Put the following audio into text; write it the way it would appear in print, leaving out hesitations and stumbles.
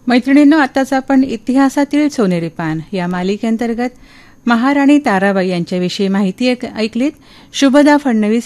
मैत्रिणींनो, आताच आपण इतिहासातील सोनेरी पान या मालिकेंतर्गत महाराणी ताराबाई यांच्याविषयी माहिती ऐकलीत. शुभदा फडणवीस